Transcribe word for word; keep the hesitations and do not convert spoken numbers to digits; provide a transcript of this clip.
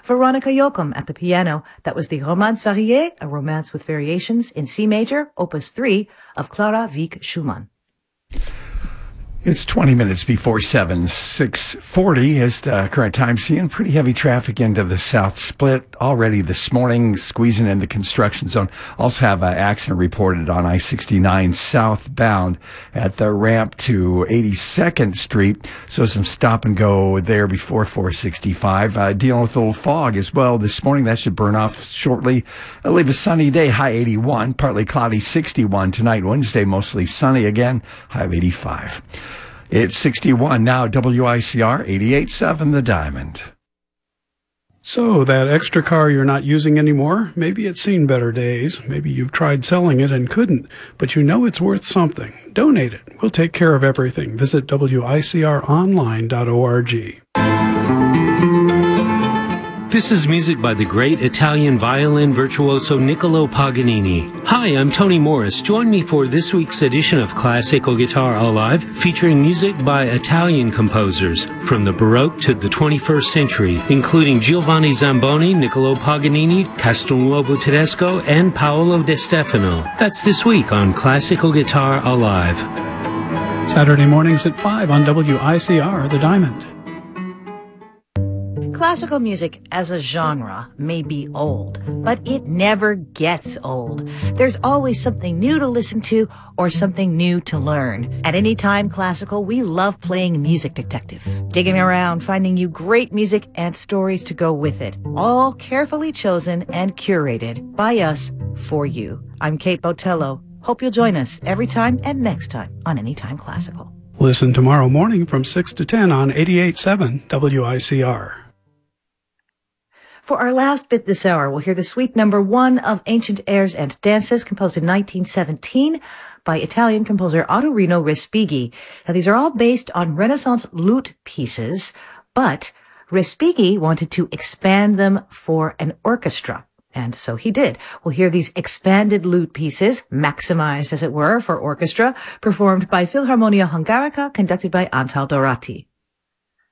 Veronica Yoakum at the piano. That was the Romance Variée, a romance with variations in C major, opus three of Clara Wieck Schumann. It's twenty minutes before seven. six forty is the current time. Seeing pretty heavy traffic into the South Split already this morning, squeezing in the construction zone. Also have an accident reported on I sixty-nine southbound at the ramp to eighty-second Street. So some stop and go there before four sixty-five. Uh, dealing with a little fog as well this morning. That should burn off shortly. I believe a sunny day, high eighty-one. Partly cloudy, sixty-one. Tonight, Wednesday, mostly sunny again, high of eighty-five. It's sixty-one now, W I C R eighty-eight point seven The Diamond. So, that extra car you're not using anymore, maybe it's seen better days. Maybe you've tried selling it and couldn't, but you know it's worth something. Donate it. We'll take care of everything. Visit W I C R online dot org. This is music by the great Italian violin virtuoso Niccolo Paganini. Hi, I'm Tony Morris. Join me for this week's edition of Classical Guitar Alive, featuring music by Italian composers from the Baroque to the twenty-first century, including Giovanni Zamboni, Niccolo Paganini, Castelnuovo Tedesco, and Paolo De Stefano. That's this week on Classical Guitar Alive. Saturday mornings at five on W I C R, The Diamond. Classical music as a genre may be old, but it never gets old. There's always something new to listen to or something new to learn. At Anytime Classical, we love playing Music Detective, digging around, finding you great music and stories to go with it, all carefully chosen and curated by us for you. I'm Kate Botello. Hope you'll join us every time and next time on Anytime Classical. Listen tomorrow morning from six to ten on eighty-eight point seven W I C R. For our last bit this hour, we'll hear the suite number one of Ancient Airs and Dances, composed in nineteen seventeen by Italian composer Ottorino Respighi. Now, these are all based on Renaissance lute pieces, but Respighi wanted to expand them for an orchestra, and so he did. We'll hear these expanded lute pieces, maximized, as it were, for orchestra, performed by Philharmonia Hungarica, conducted by Antal Dorati.